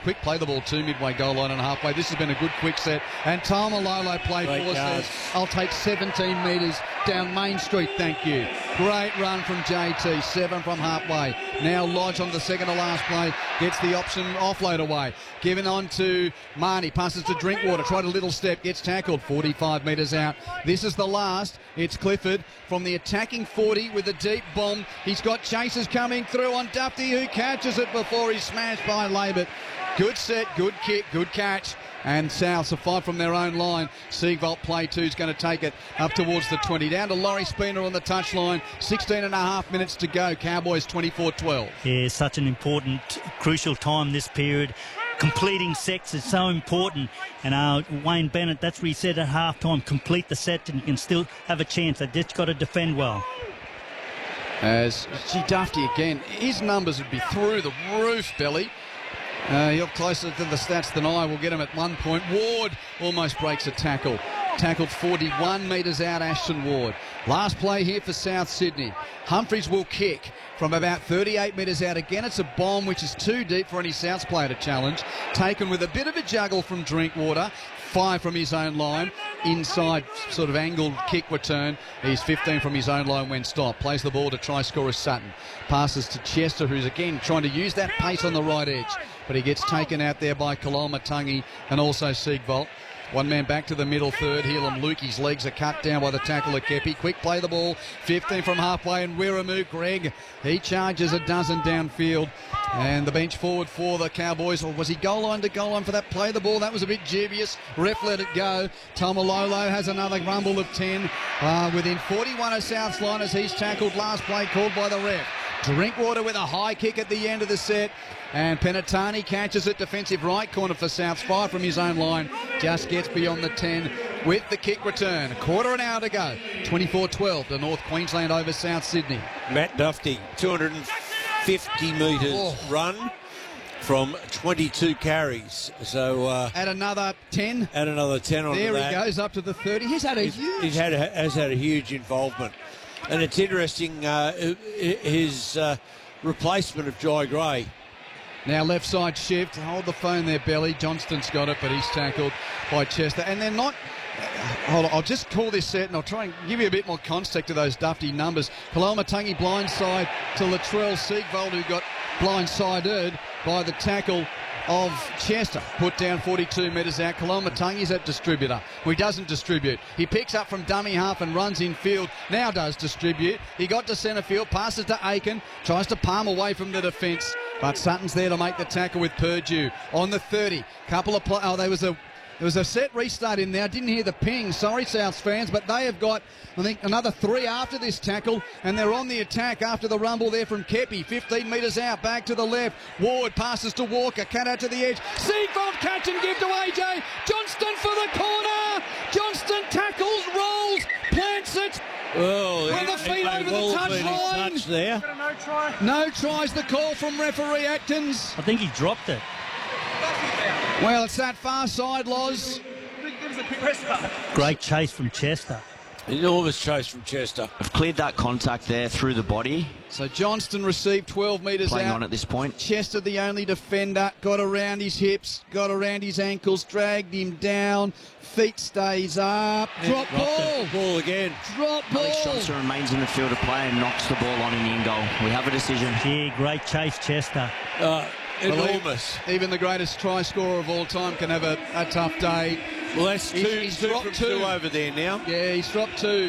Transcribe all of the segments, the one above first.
quick play the ball to midway goal line and halfway. This has been a good quick set. And Taumalolo played 4 sets. I'll take 17 metres down Main Street, thank you. Great run from JT, 7 from halfway. Now Lodge on the second to last play gets the option offload away. Given on to Marnie, passes to Drinkwater, tried a little step, gets tackled 45 metres out. This is the last. It's Clifford from the attacking 40 with a deep bomb. He's got chasers coming through on Dufty, who catches it before he's smashed by Labert. Good set, good kick, good catch. And Souths are 5 from their own line. Siegwald play 2 is going to take it up towards the 20. Down to Laurie Spooner on the touchline. 16 and a half minutes to go. Cowboys 24-12. Yeah, such an important, crucial time this period. Completing sets is so important. And Wayne Bennett, that's what he said at half-time. Complete the set and you can still have a chance. They've just got to defend well. As Dufty again, his numbers would be through the roof, Belly. You're closer to the stats than I. We'll get him at 1 point. Ward almost breaks a tackle. Tackled 41 metres out, Ashton Ward. Last play here for South Sydney. Humphries will kick from about 38 metres out. Again, it's a bomb which is too deep for any Souths player to challenge. Taken with a bit of a juggle from Drinkwater. 5 from his own line. Inside sort of angled kick return. He's 15 from his own line when stopped. Plays the ball to try scorer Sutton. Passes to Chester, who's again trying to use that pace on the right edge. But he gets taken out there by Kalolmatangi and also Siegwald. One man back to the middle third. Helam Lukey's legs are cut down by the tackle of Kepi. Quick play the ball. 15 from halfway and Wiramu Greg. He charges a dozen downfield. And the bench forward for the Cowboys. Or was he goal line to goal line for that play the ball? That was a bit dubious. Ref let it go. Taumalolo has another rumble of 10. Within 41 of South's line as he's tackled. Last play called by the ref. Drinkwater with a high kick at the end of the set. And Penatani catches it, defensive right corner for Souths, 5 from his own line. Just gets beyond the 10 with the kick return. A quarter an hour to go. 24-12 to North Queensland over South Sydney. Matt Dufty, 250 metres run from 22 carries. So at another 10. At another 10 on there that. He goes up to the 30. He's had a huge... has had a huge involvement. And it's interesting, his replacement of Jai Gray. Now left side shift. Hold the phone there, Belly. Johnston's got it, but he's tackled by Chester. And they're not... Hold on, I'll just call this set and I'll try and give you a bit more context to those Dufty numbers. Kalolmatangi blindside to Latrell Siegwald, who got blindsided by the tackle of Chester. Put down 42 metres out. Kalolmatangi's at distributor. Well, he doesn't distribute. He picks up from dummy half and runs in field. Now does distribute. He got to centre field, passes to Aiken, tries to palm away from the defence. But Sutton's there to make the tackle with Purdue. On the 30, couple of there was a set restart in there. I didn't hear the ping. Sorry, Souths fans, but they have got, I think, another 3 after this tackle, and they're on the attack after the rumble there from Kepi. 15 metres out, back to the left. Ward passes to Walker, cut out to the edge. Siegwald catch and give to AJ. Johnston for the corner. Johnston tackles, rolls, plants it. Oh, with the feet over the touchline. There. No tries, the call from referee Atkins. I think he dropped it. Well, it's that far side, Loz. Great chase from Chester. Enormous chase from Chester. I've cleared that contact there through the body. So Johnston received 12 metres out. Playing on at this point. Chester, the only defender, got around his hips, got around his ankles, dragged him down. Feet stays up. Drop ball. Ball again. Drop ball. Alex Johnson remains in the field of play and knocks the ball on in the end goal. We have a decision. Yeah, great chase, Chester. Enormous. Even the greatest try scorer of all time can have a tough day. Well, that's he's two from two over there now. Yeah, he's dropped 2.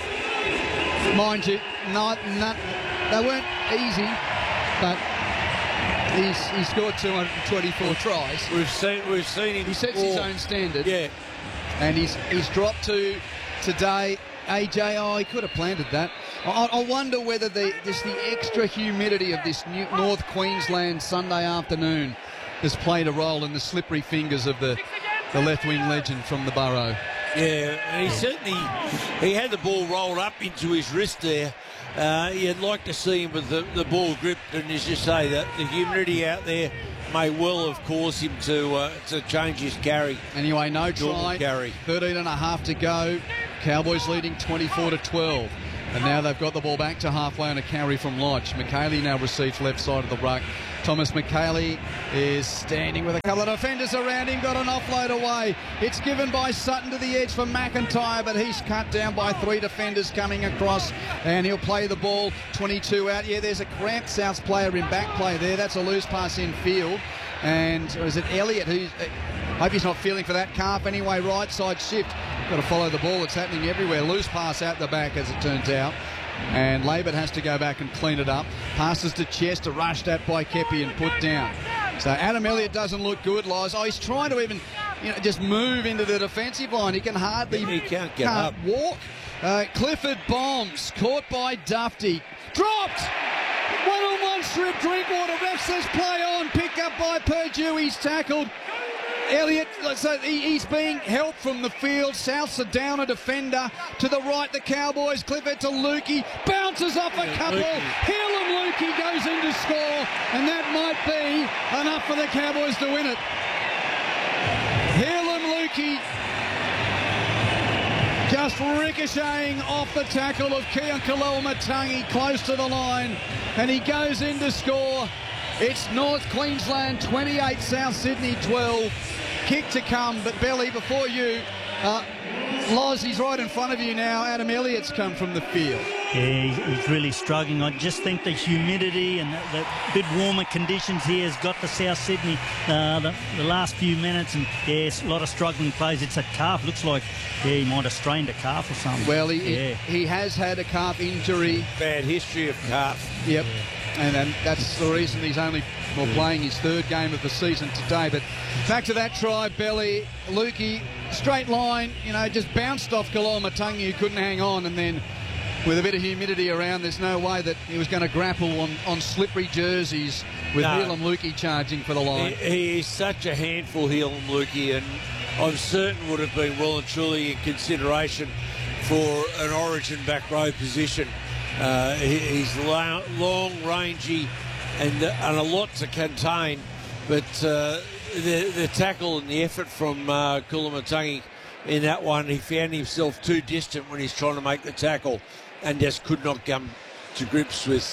Mind you, they weren't easy, but he scored 224 tries. We've seen him. He sets his own standard. Yeah. And he's dropped 2 today. AJ, he could have planted that. I wonder whether just the extra humidity of this North Queensland Sunday afternoon has played a role in the slippery fingers of the left wing legend from the Burrow. Yeah, and he had the ball rolled up into his wrist there. You'd like to see him with the ball gripped, and as you say, that the humidity out there may well have caused him to change his carry. Anyway, no try. Carry. 13 and a half to go. Cowboys leading 24-12. And now they've got the ball back to halfway on a carry from Lodge. McKaylee now receives left side of the ruck. Thomas McKaylee is standing with a couple of defenders around him, got an offload away. It's given by Sutton to the edge for McIntyre, but he's cut down by 3 defenders coming across, and he'll play the ball 22 out. Yeah, there's a cramped Souths player in back play there. That's a loose pass in field. And is it Elliott who's... hope he's not feeling for that calf anyway. Right side shift. Got to follow the ball. It's happening everywhere. Loose pass out the back, as it turns out. And Labert has to go back and clean it up. Passes to Chester, rushed at by Kepi and put down. So Adam Elliott doesn't look good, Lies. Oh, he's trying to even, just move into the defensive line. He can hardly... He can't get up. Walk. Clifford bombs. Caught by Dufty. Dropped! One-on-one strip. Drinkwater. Ref says play on. Picked up by Purdue. He's tackled. Elliott, so he's being helped from the field. Souths are down a defender. To the right, the Cowboys. Clifford to Lukey. Bounces off a couple. Heilum Lukey goes in to score. And that might be enough for the Cowboys to win it. Heilum Lukey just ricocheting off the tackle of Keon Koloamatangi close to the line. And he goes in to score. It's North Queensland 28, South Sydney 12. Kick to come, but Belly, before you, Loz, he's right in front of you now. Adam Elliott's come from the field. Yeah, he's really struggling. I just think the humidity and the bit warmer conditions here has got to South Sydney the last few minutes. And, yes, a lot of struggling plays. It's a calf. Looks like, he might have strained a calf or something. Well, he has had a calf injury. Bad history of calf. Yep. And that's the reason he's only playing his 3rd game of the season today. But back to that try, Belly. Lukey, straight line, just bounced off Koloamatangi, who couldn't hang on. And then with a bit of humidity around, there's no way that he was going to grapple on slippery jerseys with Heilum Lukey charging for the line. He is such a handful, Heilum Lukey, and I'm certain would have been well and truly in consideration for an Origin back row position. He's long, rangy, and a lot to contain. But the tackle and the effort from Koloamatangi in that one, he found himself too distant when he's trying to make the tackle, and just could not come to grips with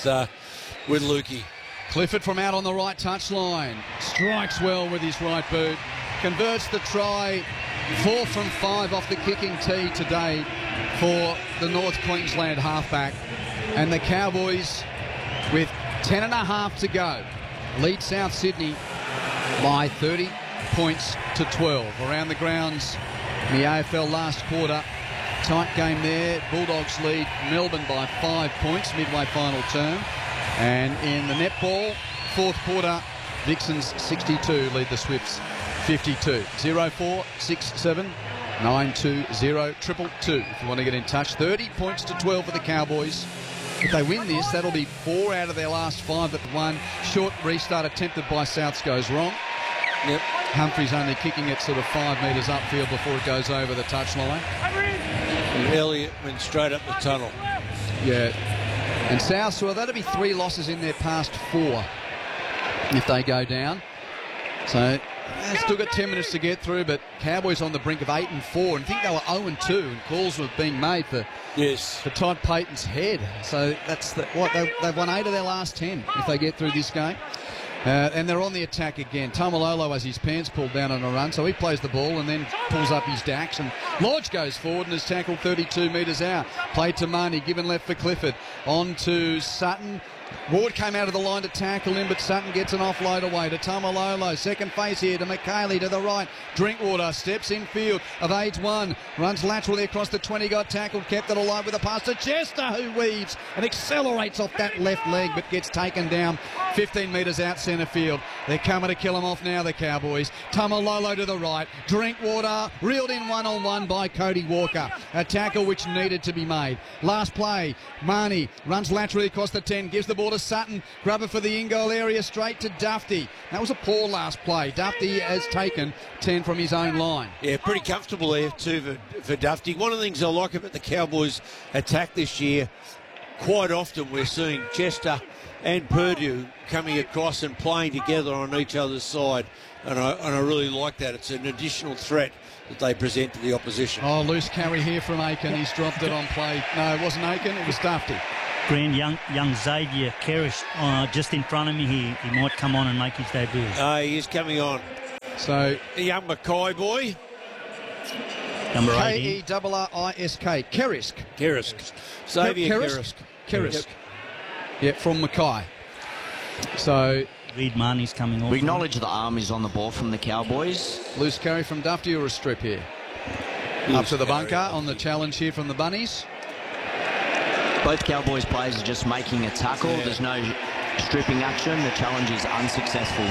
Lukey. Clifford from out on the right touchline strikes well with his right boot, converts the try. 4 from 5 off the kicking tee today for the North Queensland halfback. And the Cowboys, with 10.5 to go, lead South Sydney by 30 points to 12. Around the grounds in the AFL last quarter, tight game there. Bulldogs lead Melbourne by 5 points, midway final term. And in the netball, 4th quarter, Vixens 62 lead the Swifts 52. 0467 920 222 if you want to get in touch. 30 points to 12 for the Cowboys. If they win this, that'll be 4 out of their last 5 that won. Short restart attempted by Souths goes wrong. Yep. Humphries only kicking it sort of 5 metres upfield before it goes over the touchline. And Elliott went straight up the tunnel. Yeah. And Souths, well, that'll be 3 losses in their past 4 if they go down. So still got 10 minutes to get through, but Cowboys on the brink of 8 and 4, and I think they were 0 and 2, and calls were being made for Todd Payten's head. So that's they've won 8 of their last 10 if they get through this game. And they're on the attack again. Tamalolo has his pants pulled down on a run, so he plays the ball and then pulls up his dacks. And Lodge goes forward and is tackled 32 metres out. Played to Marnie, given left for Clifford. On to Sutton. Ward came out of the line to tackle him, but Sutton gets an offload away to Tamalolo. Second face here to McKaylee to the right. Drinkwater steps in field, evades one, runs laterally across the 20, got tackled, kept it alive with a pass to Chester, who weaves and accelerates off that left leg, but gets taken down 15 metres out centre field. They're coming to kill him off now, the Cowboys. Tamalolo to the right. Drinkwater reeled in one-on-one by Cody Walker. A tackle which needed to be made. Last play, Marnie runs laterally across the 10, gives the ball to Sutton. Grubber for the in-goal area, straight to Dufty. That was a poor last play. Dufty has taken 10 from his own line. Yeah, pretty comfortable there too for Dufty. One of the things I like about the Cowboys' attack this year, quite often we're seeing Chester and Purdue coming across and playing together on each other's side, and I really like that. It's an additional threat that they present to the opposition. Oh, loose carry here from Aiken. He's dropped it on play. No, it wasn't Aiken, it was Dufty. Grand young Xavier Kerrish just in front of me here. He might come on and make his debut. He is coming on. So The young Mackay boy. Number 18. K-E-R-R-I-S-K. Kerrisk. Kerrisk. Xavier Kerrisk. Kerrisk. Yep, from Mackay. So Reed Marnie's coming on. We acknowledge the arm is on the ball from the Cowboys. loose carry from Dufty or a strip here? Up to the bunker on the challenge here from the Bunnies. Both Cowboys players are just making a tackle. Yeah. There's no stripping action. The challenge is unsuccessful.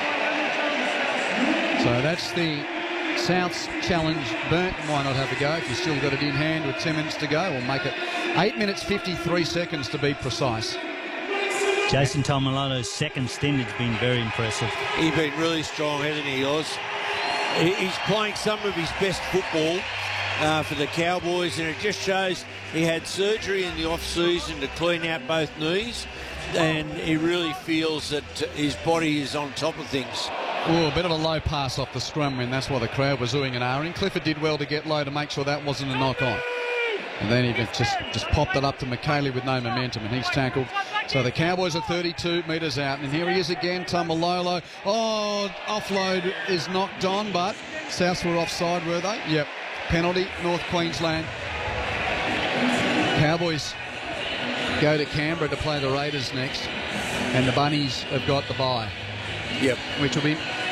So that's the South's challenge burnt. Why not have a go if you still got it in hand with 10 minutes to go? We'll make it 8 minutes 53 seconds to be precise. Jason Tamalolo's second stint has been very impressive. He's been really strong, hasn't he, Oz? He's playing some of his best football for the Cowboys, and it just shows he had surgery in the off-season to clean out both knees, and he really feels that his body is on top of things. Oh, a bit of a low pass off the scrum win. That's why the crowd was oohing and ahhing. Clifford did well to get low to make sure that wasn't a knock-on. And then he just popped it up to McKaylee with no momentum, and he's tackled. So the Cowboys are 32 metres out, and here he is again, Tamalolo. Oh, offload is knocked on, but Souths were offside, were they? Yep. Penalty, North Queensland. Cowboys go to Canberra to play the Raiders next, and the Bunnies have got the bye. Yep. Which will be,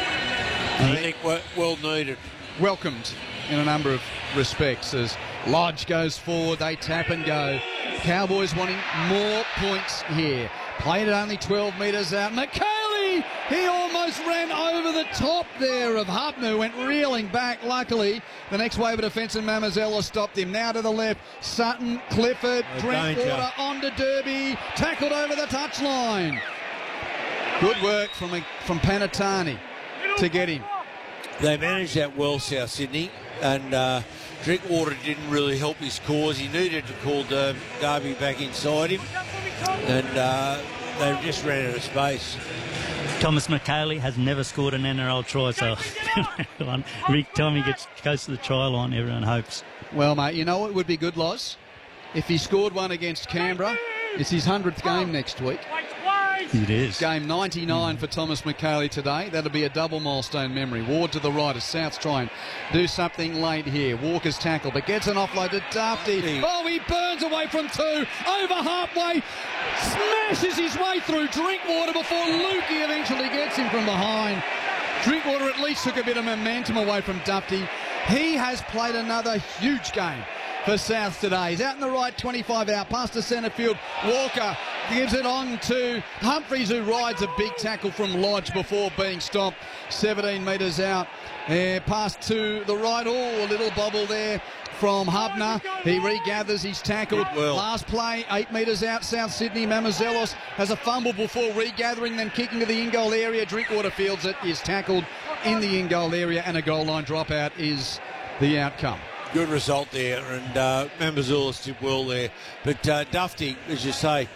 I think well needed. welcomed in a number of respects as Lodge goes forward, they tap and go. Cowboys wanting more points here. Played it only 12 metres out. McKaylee, he almost ran over the top there of Hubner, went reeling back. Luckily, the next wave of defence and Mamazella stopped him. Now to the left, Sutton, Clifford, Drinkwater onto Derby, tackled over the touchline. Good work from Panatani to get him. They managed that well, South Sydney, and Drinkwater didn't really help his cause. He needed to call Derby back inside him, and they just ran out of space. Thomas McKaylee has never scored an NRL try, so every time he goes to the try line, everyone hopes. Well, mate, you know what would be good, Loz? If he scored one against Canberra, it's his 100th game next week. It is. Game 99 for Thomas McKaylee today. That'll be a double milestone memory. Ward to the right as Souths try and do something late here. Walker's tackle, but gets an offload to Dufty. Oh, he burns away from two. Over halfway. Smashes his way through Drinkwater before Lukey eventually gets him from behind. Drinkwater at least took a bit of momentum away from Dufty. He has played another huge game for South today. He's out in the right, 25 out, past the centre field. Walker gives it on to Humphreys, who rides a big tackle from Lodge before being stopped 17 metres out. Pass to the right, a little bobble there from Hubner. He regathers, he's tackled. Last play, 8 metres out, South Sydney. Mamazelos has a fumble before regathering, then kicking to the in-goal area. Drinkwater fields it, is tackled in the in-goal area, and a goal line dropout is the outcome. Good result there, and Mamazelos did well there. But Dufty, as you say,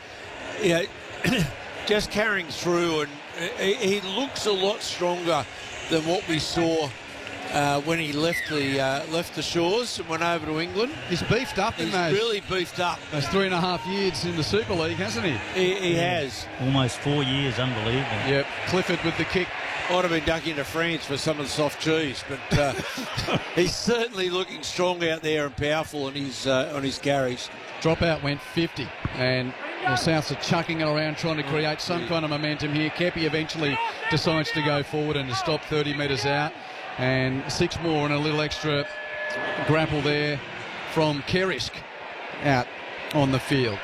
just carrying through, and he looks a lot stronger than what we saw when he left the Shores and went over to England. He's beefed up in those. He's really beefed up. Those 3.5 years in the Super League, hasn't he? He has. Almost 4 years, unbelievable. Yep, Clifford with the kick. I'd have been ducking to France for some of the soft cheese, but he's certainly looking strong out there and powerful on his carries. Dropout went 50, and the Souths are chucking it around trying to create some kind of momentum here. Kepi eventually decides to go forward and to stop 30 metres out, and 6 more and a little extra grapple there from Kerrisk out on the field.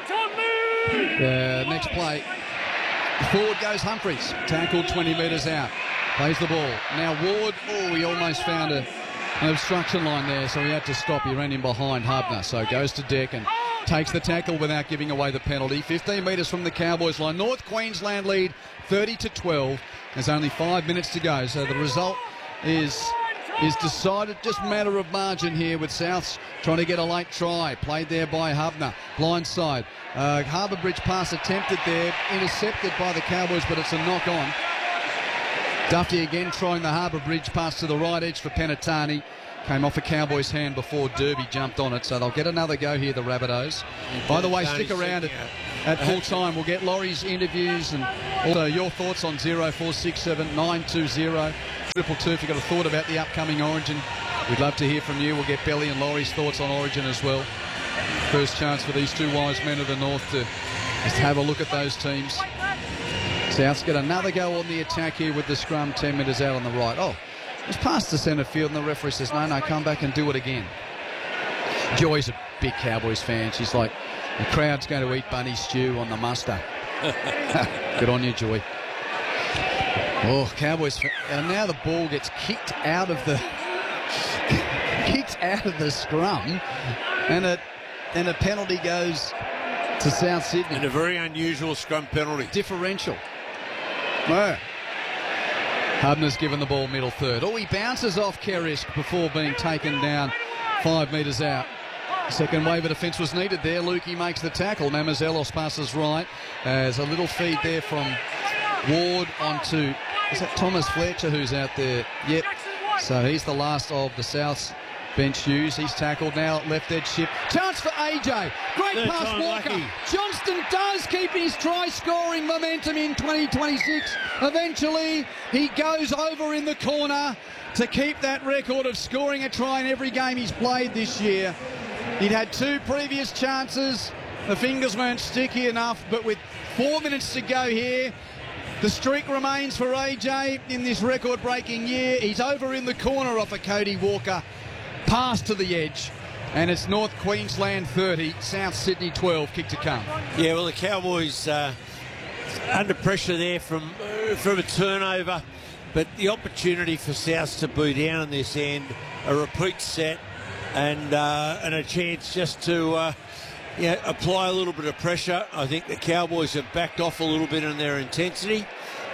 Next play. Forward goes Humphreys, tackled 20 metres out, plays the ball. Now Ward, he almost found an obstruction line there, so he had to stop. He ran in behind Hubner, so goes to Deck and takes the tackle without giving away the penalty. 15 metres from the Cowboys line. North Queensland lead 30-12. There's only 5 minutes to go, so the result is decided. Just a matter of margin here with Souths trying to get a late try. Played there by Hubner. Blindside. Harbour Bridge pass attempted there. Intercepted by the Cowboys, but it's a knock-on. Duffy again trying the Harbour Bridge pass to the right edge for Penatani. Came off a Cowboys hand before Derby jumped on it, so they'll get another go here, the Rabbitohs. By the way, stick around at full time. We'll get Laurie's interviews and also your thoughts on 0467 920 222. If you've got a thought about the upcoming Origin, we'd love to hear from you. We'll get Belly and Laurie's thoughts on Origin as well. First chance for these two wise men of the North to just have a look at those teams. South's got another go on the attack here with the scrum 10 metres out on the right. Oh, it's past the centre field and the referee says, no, come back and do it again. Joy's a big Cowboys fan. She's like, the crowd's going to eat bunny stew on the muster. Good on you, Joy. Oh, Cowboys. And now the ball gets kicked out of the scrum, and a penalty goes to South Sydney. And a very unusual scrum penalty. Differential. No. Hubner's given the ball middle third. Oh, he bounces off Kerisk before being taken down 5 metres out. Second wave of defence was needed there. Lukey makes the tackle. Mamazelos passes right. There's a little feed there from Ward onto, is that Thomas Fletcher who's out there? Yep. So he's the last of the South's bench use. He's tackled now. Left edge ship. Chance for AJ. Great Third pass, time Walker. lucky. Johnston does keep his try-scoring momentum in 2026. Eventually, he goes over in the corner to keep that record of scoring a try in every game he's played this year. He'd had 2 previous chances. The fingers weren't sticky enough, but with 4 minutes to go here, the streak remains for AJ in this record-breaking year. He's over in the corner off a Cody Walker. Pass to the edge, and it's North Queensland 30, South Sydney 12, kick to come. Yeah, well, the Cowboys under pressure there from a turnover, but the opportunity for South to be down in this end, a repeat set, and a chance just to apply a little bit of pressure. I think the Cowboys have backed off a little bit in their intensity,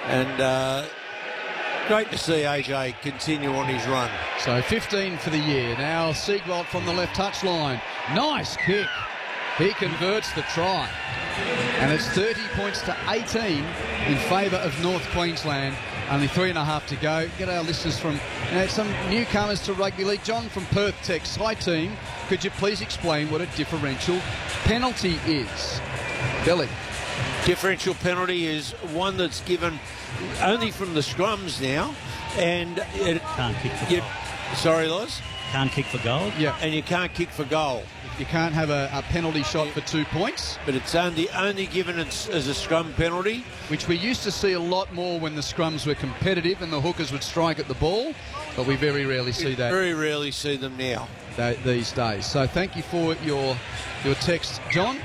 and great to see AJ continue on his run. So 15 for the year. Now Siegwald from the left touchline. Nice kick. He converts the try. And it's 30 points to 18 in favour of North Queensland. Only 3.5 to go. Get our listeners from some newcomers to rugby league. John from Perth texts, hi team, could you please explain what a differential penalty is? Billy. Differential penalty is one that's given only from the scrums now, and it Can't kick for goal. Sorry, Loz? Can't kick for goal. Yeah. And you can't kick for goal. You can't have a penalty shot for 2 points. But it's only given as a scrum penalty. Which we used to see a lot more when the scrums were competitive and the hookers would strike at the ball, but we very rarely see that. Very rarely see them now. These days. So thank you for your text, John.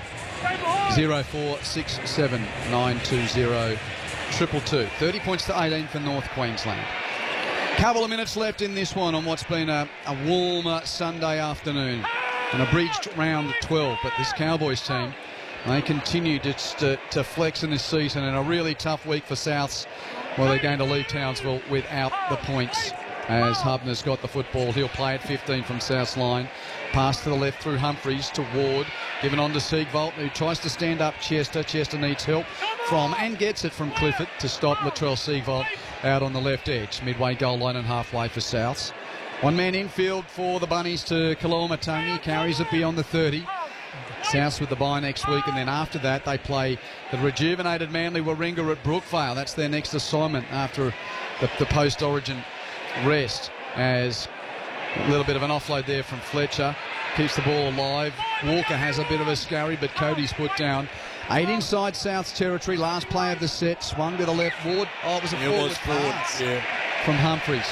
0467 920 222. 30 points to 18 for North Queensland. Couple of minutes left in this one on what's been a warmer Sunday afternoon. An abridged round 12, but this Cowboys team, they continue to flex in this season, and a really tough week for Souths. Well, they're going to leave Townsville without the points as Hubner's got the football. He'll play at 15 from South's line. Pass to the left through Humphreys to Ward. Given on to Siegwald, who tries to stand up Chester. Chester needs help from and gets it from Clifford to stop Latrell Siegwald out on the left edge. Midway goal line and halfway for Souths. One man infield for the Bunnies to Kaloamatangi. Carries it beyond the 30. Souths with the bye next week, and then after that they play the rejuvenated Manly Warringah at Brookvale. That's their next assignment after the post-Origin rest, as a little bit of an offload there from Fletcher. Keeps the ball alive. Walker has a bit of a scurry, but Cody's put down. 8 inside South's territory. Last play of the set. Swung to the left. Ward. Oh, it was a forward pass yeah. from Humphreys.